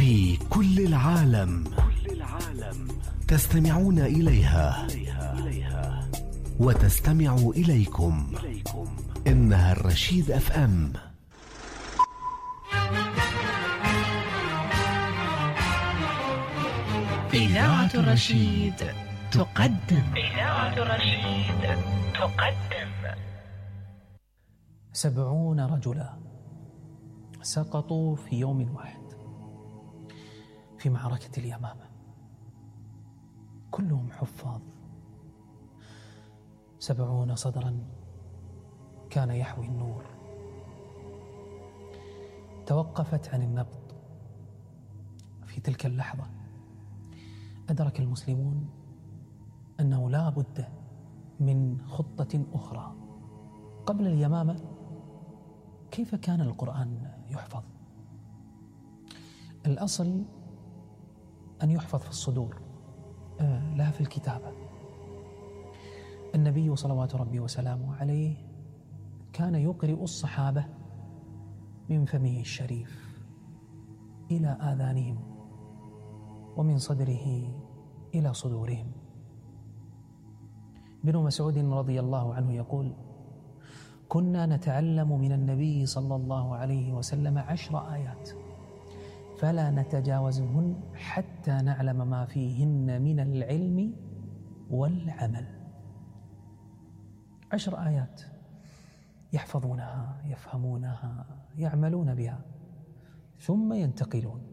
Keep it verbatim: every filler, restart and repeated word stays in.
في كل العالم تستمعون إليها وتستمع إليكم. إنها الرشيد أف أم. إذاعة الرشيد تقدم إذاعة الرشيد تقدم سبعون رجلا سقطوا في يوم واحد في معركة اليمامة، كلهم حفاظ. سبعون صدرا كان يحوي النور. توقفت عن النبض. في تلك اللحظة أدرك المسلمون أنه لا بد من خطة أخرى. قبل اليمامة كيف كان القرآن يحفظ؟ الأصل أن يحفظ في الصدور، آه لا في الكتابة. النبي صلوات ربي وسلامه عليه كان يقرئ الصحابة من فمه الشريف إلى آذانهم ومن صدره إلى صدورهم. ابن مسعود رضي الله عنه يقول: كنا نتعلم من النبي صلى الله عليه وسلم عشر آيات فلا نتجاوزهن حتى نعلم ما فيهن من العلم والعمل. عشر آيات يحفظونها، يفهمونها، يعملون بها، ثم ينتقلون.